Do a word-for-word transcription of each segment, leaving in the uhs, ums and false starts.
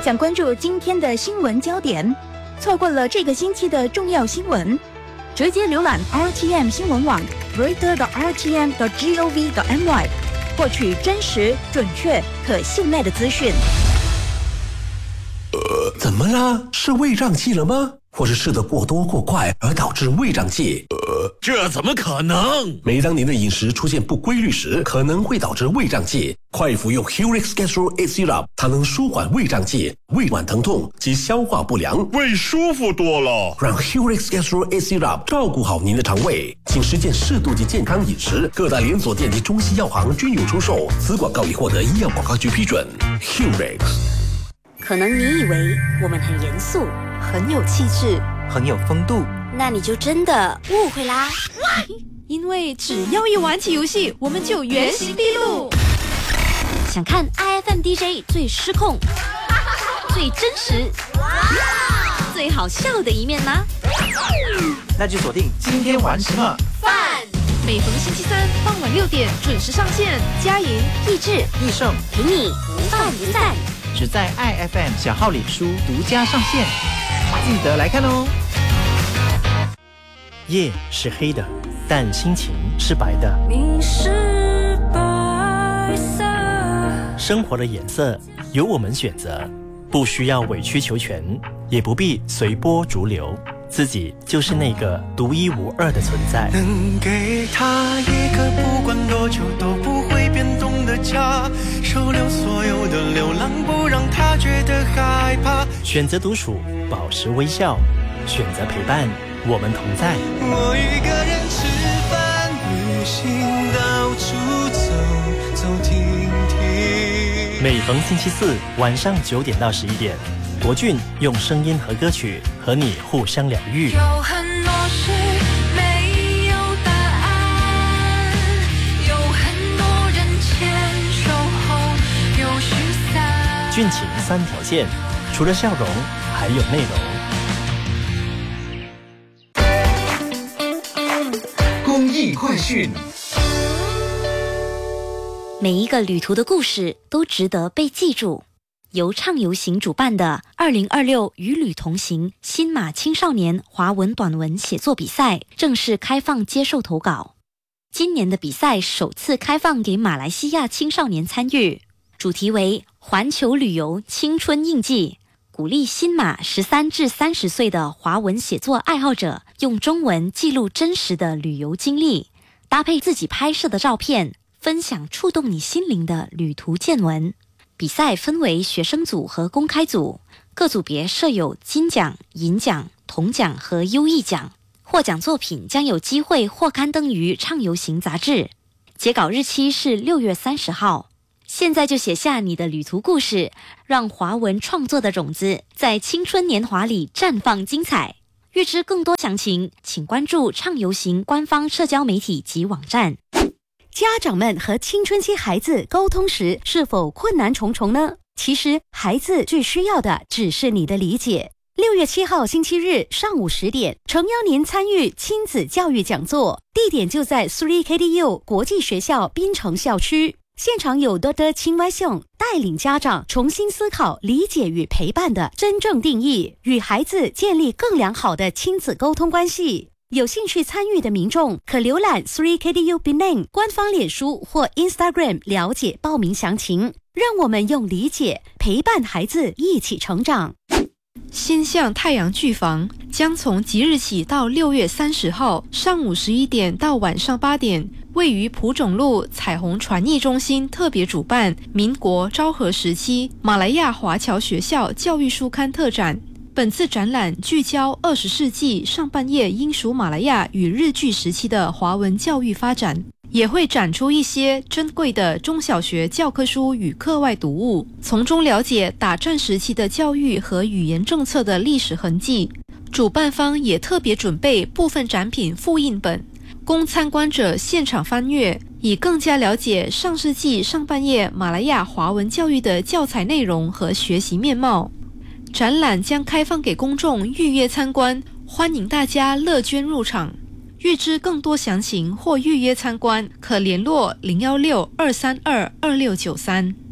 想关注今天的新闻焦点，错过了这个星期的重要新闻，直接浏览 R T M 新闻网 reader 点 r t m 点 gov 点 m y， 获取真实、准确、可信赖的资讯。 呃，怎么了？是胃胀气了吗？或是吃得过多过快而导致胃胀气？ 呃，这怎么可能？ 每当您的饮食出现不规律时，可能会导致胃胀气。快服用 Hurix Gastro eight Syrup， 它能舒缓胃胀气、胃脘疼痛及消化不良， 胃舒服多了。 让 Hurix Gastro eight Syrup 照顾好您的肠胃，请实践适度及健康饮食。各大连锁店及中西药行均有出售。此广告已获得医药广告局批准。Hurix。 可能你以为我们很严肃， 很有气质， 很有风度， 那你就真的误会啦。 因为只要一玩起游戏，我们就原形毕露。 想看 I F M D J 最失控、最真实、最好笑的一面吗？ 那就锁定今天玩什么饭。 每逢星期三傍晚六点准时上线，佳莹、 益智、 益盛陪你不饭不散。 只在 I F M 小号脸书独家上线，记得来看哦。 夜是黑的，但心情是白的。 你是白色。 生活的颜色由我们选择，不需要委曲求全，也不必随波逐流，自己就是那个独一无二的存在。 能给他一个不管多久都不会变动的家，收留所有的流浪，不让他觉得害怕。 选择独处，保持微笑；选择陪伴，我们同在。 我一个人吃饭、旅行，到处走走停停。 每逢星期四晚上九点到十一点，国俊用声音和歌曲和你互相疗愈。 有很多事没有答案，有很多人牵手后又失散。 俊情三条线，除了笑容，还有内容。公益快讯。 每一个旅途的故事都值得被记住。由畅游行主办的二零二六与旅同行新马青少年华文短文写作比赛正式开放接受投稿。今年的比赛首次开放给马来西亚青少年参与，主题为环球旅游青春印记，鼓励新马十三至三十岁的华文写作爱好者用中文记录真实的旅游经历，搭配自己拍摄的照片，分享触动你心灵的旅途见闻。比赛分为学生组和公开组，各组别设有金奖、银奖、铜奖和优异奖。获奖作品将有机会获刊登于畅游行杂志。截稿日期是六月三十号。现在就写下你的旅途故事，让华文创作的种子在青春年华里绽放精彩。预知更多详情，请关注畅游行官方社交媒体及网站。 家长们和青春期孩子沟通时是否困难重重呢？其实孩子最需要的只是你的理解。六月七号星期日上午十点，诚邀您参与亲子教育讲座，地点就在 三 K D U 国际学校槟城校区。现场有 Doctor 青歪秀带领家长重新思考理解与陪伴的真正定义，与孩子建立更良好的亲子沟通关系。有兴趣参与的民众可浏览 三 K D U Penang 官方脸书或 Instagram 了解报名详情。让我们用理解陪伴孩子一起成长。 星象太阳剧房将从即日起到六月三十号上午十一点到晚上八点，位于蒲种路彩虹传艺中心特别主办民国昭和时期马来亚华侨学校教育书刊特展。本次展览聚焦二十世纪上半叶英属马来亚与日据时期的华文教育发展，也会展出一些珍贵的中小学教科书与课外读物，从中了解打战时期的教育和语言政策的历史痕迹。主办方也特别准备部分展品复印本，供参观者现场翻阅，以更加了解上世纪上半叶马来亚华文教育的教材内容和学习面貌。展览将开放给公众预约参观，欢迎大家乐捐入场。预知更多详情或预约参观，可联络零一六二三二二六九三。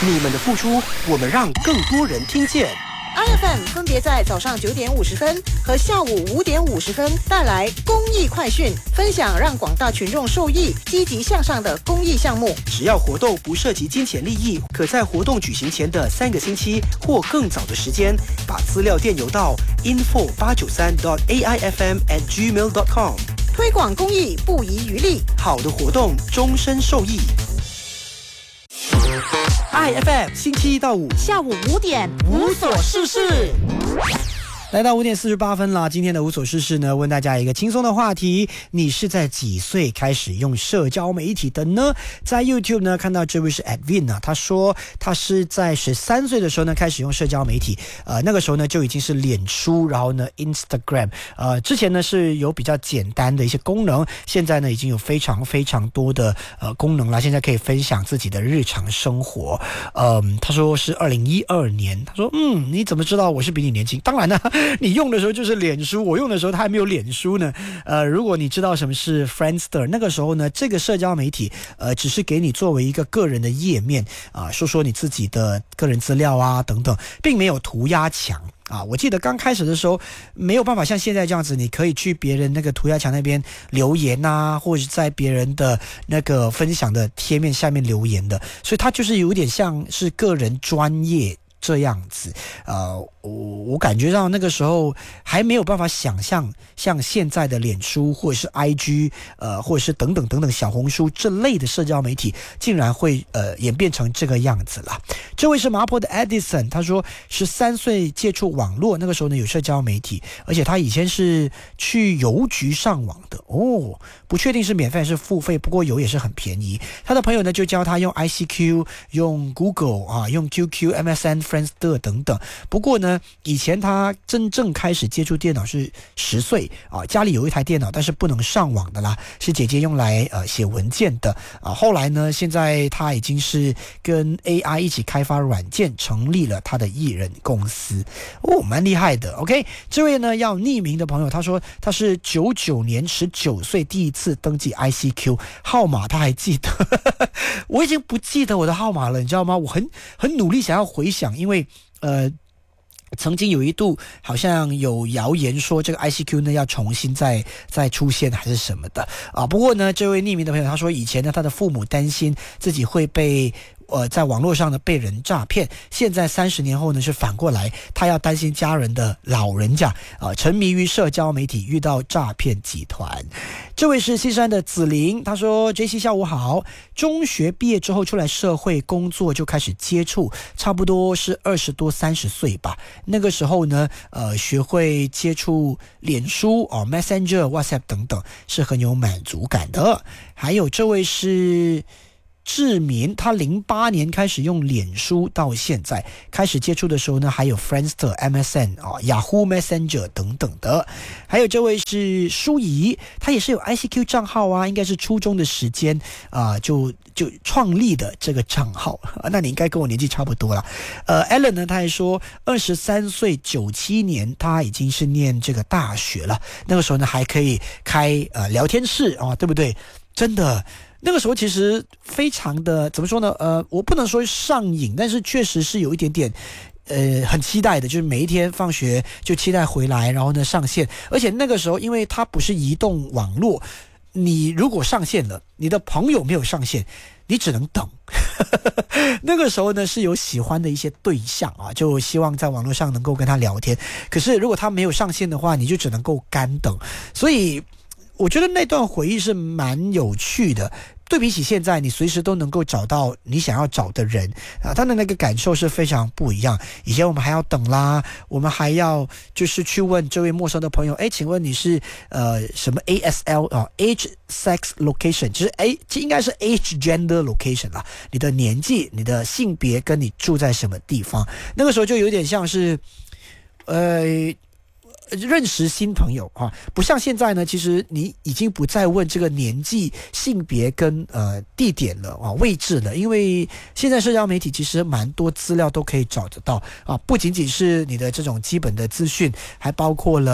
你们的付出，我们让更多人听见。 I F M 分别在早上九点五十分和下午五点五十分带来公益快讯，分享让广大群众受益、积极向上的公益项目。 只要活动不涉及金钱利益，可在活动举行前的三个星期或更早的时间，把资料电邮到 info 八九三 dot a i f m at gmail dot com。 推广公益不遗余力， 好的活动终身受益。I F M 星期一到五下午五点无所事事。 来到五点四十八分了，今天的无所事事呢，问大家一个轻松的话题：你是在几岁开始用社交媒体的呢？在 YouTube 呢看到这位是 Edwin 啊，他说他是在十三岁的时候呢开始用社交媒体，呃，那个时候呢就已经是脸书，然后呢 Instagram， 呃，之前呢是有比较简单的一些功能，现在呢已经有非常非常多的呃功能了，现在可以分享自己的日常生活。嗯、呃，他说是二零一二年，他说嗯，你怎么知道我是比你年轻？当然呢。你用的时候就是脸书，我用的时候它还没有脸书呢。呃，如果你知道什么是 Friendster， 那个时候呢，这个社交媒体呃只是给你作为一个个人的页面啊、呃，说说你自己的个人资料啊等等，并没有涂鸦墙。啊，我记得刚开始的时候没有办法像现在这样子，你可以去别人那个涂鸦墙那边留言啊，或者是在别人的那个分享的贴面下面留言的，所以它就是有点像是个人专业这样子。呃，我我感觉到那个时候还没有办法想象像现在的脸书或者是 I G 呃或者是等等等等小红书这类的社交媒体竟然会呃演变成这个样子啦。这位是麻坡的 Edison， 他说十三岁接触网络，那个时候呢有社交媒体，而且他以前是去邮局上网的哦，不确定是免费还是付费，不过邮也是很便宜。他的朋友呢就教他用 I C Q， 用 Google 啊，用 Q Q、M S N、Friendster 等等。不过呢，以前他真正开始接触电脑是十岁啊，家里有一台电脑，但是不能上网的啦，是姐姐用来呃写文件的啊。后来呢，现在他已经是跟 A I 一起开发软件，成立了他的艺人公司哦，蛮厉害的。OK， 这位呢要匿名的朋友，他说他是九九年十九岁第一次登记 I C Q 号码，他还记得，我已经不记得我的号码了，你知道吗？我很很努力想要回想，因为呃。曾经有一度好像有谣言说这个 I C Q 呢要重新再再出现还是什么的啊。不过呢，这位匿名的朋友他说以前呢他的父母担心自己会被呃在网络上呢被人诈骗，现在三十年后呢是反过来，他要担心家人的老人家啊沉迷于社交媒体遇到诈骗集团。这位是西山的子玲，他说 J C 下午好，中学毕业之后出来社会工作就开始接触，差不多是二十多三十岁吧。那个时候呢呃学会接触脸书哦 Messenger、WhatsApp 等等，是很有满足感的。还有这位是志民，他零八年开始用脸书，到现在开始接触的时候呢，还有 Friendster、M S N 啊、Yahoo Messenger 等等的。还有这位是舒怡，他也是有 I C Q 账号啊，应该是初中的时间啊、呃、就就创立的这个账号。那你应该跟我年纪差不多了。呃 ，Alan 呢，他还说二十三岁，九七年他已经是念这个大学了。那个时候呢，还可以开呃聊天室啊、哦，对不对？真的。那个时候其实非常的怎么说呢？呃，我不能说上瘾，但是确实是有一点点，呃，很期待的，就是每一天放学就期待回来，然后呢上线。而且那个时候，因为它不是移动网络，你如果上线了，你的朋友没有上线，你只能等。那个时候呢是有喜欢的一些对象啊，就希望在网络上能够跟他聊天。可是如果他没有上线的话，你就只能够干等。所以我觉得那段回忆是蛮有趣的。对比起现在，你随时都能够找到你想要找的人啊，他的那个感受是非常不一样。以前我们还要等啦，我们还要就是去问这位陌生的朋友，哎，请问你是呃什么 A S L 啊 ，Age Sex Location， 就是哎，这应该是 Age Gender Location 啦，你的年纪、你的性别跟你住在什么地方，那个时候就有点像是呃。认识新朋友啊，不像现在呢，其实你已经不再问这个年纪、性别跟呃地点了啊，位置了，因为现在社交媒体其实蛮多资料都可以找得到啊，不仅仅是你的这种基本的资讯，还包括了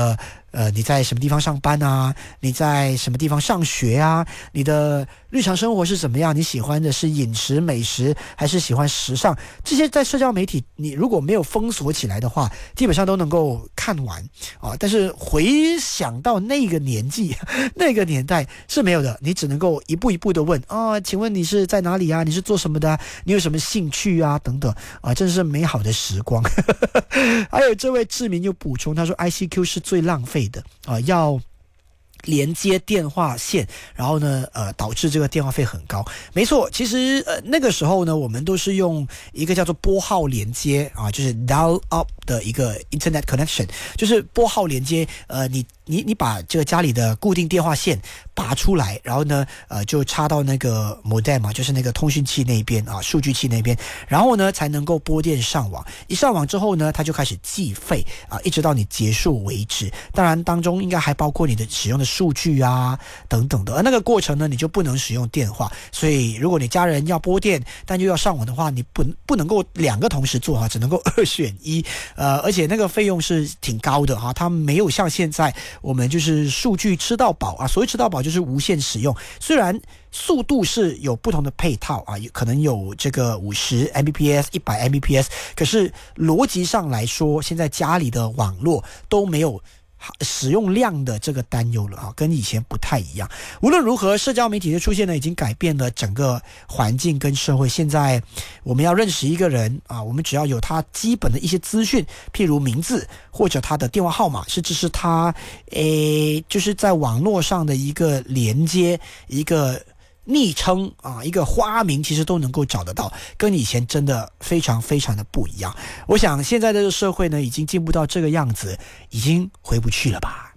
呃，你在什么地方上班啊？你在什么地方上学啊？你的日常生活是怎么样？你喜欢的是饮食、美食，还是喜欢时尚？这些在社交媒体，你如果没有封锁起来的话，基本上都能够看完啊。但是回想到那个年纪、那个年代是没有的，你只能够一步一步的问啊，请问你是在哪里啊？你是做什么的啊？你有什么兴趣啊？等等啊，真是美好的时光。还有这位志明又补充，他说 I C Q 是最浪费的啊，要连接电话线，然后呢，呃，导致这个电话费很高。没错，其实呃那个时候呢，我们都是用一个叫做拨号连接啊，就是 dial up 的一个 internet connection， 就是拨号连接。呃，你你你把这个家里的固定电话线拔出来，然后呢，呃，就插到那个 modem 嘛，就是那个通讯器那边啊，数据器那边，然后呢才能够拨电上网。一上网之后呢，它就开始计费啊，一直到你结束为止。当然，当中应该还包括你的使用的数据啊等等的。而那个过程呢，你就不能使用电话。所以，如果你家人要拨电，但又要上网的话，你不不能够两个同时做哈，只能够二选一。呃，而且那个费用是挺高的哈，它没有像现在我们就是数据吃到饱啊，所谓吃到饱就是无限使用。虽然速度是有不同的配套啊，可能有这个五十 M B P S、一百 M B P S， 可是逻辑上来说，现在家里的网络都没有使用量的这个担忧了啊，跟以前不太一样。无论如何，社交媒体的出现呢，已经改变了整个环境跟社会。现在我们要认识一个人啊，我们只要有他基本的一些资讯，譬如名字或者他的电话号码，甚至是他诶，就是在网络上的一个连接，一个昵称啊，一个花名，其实都能够找得到，跟以前真的非常非常的不一样。我想现在的社会呢，已经进步到这个样子，已经回不去了吧。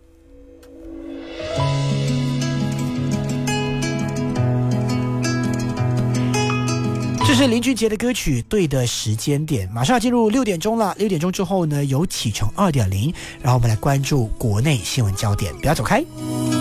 这是林俊杰的歌曲《对的时间点》，马上要进入六点钟了。六点钟之后呢，有启程 二点零， 然后我们来关注国内新闻焦点，不要走开。